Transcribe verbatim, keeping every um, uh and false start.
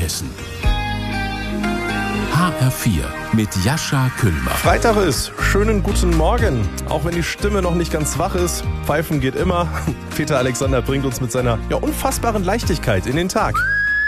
Wissen. H R vier mit Jascha Küllmer. Freitag ist. Schönen guten Morgen. Auch wenn die Stimme noch nicht ganz wach ist, pfeifen geht immer. Peter Alexander bringt uns mit seiner ja, unfassbaren Leichtigkeit in den Tag.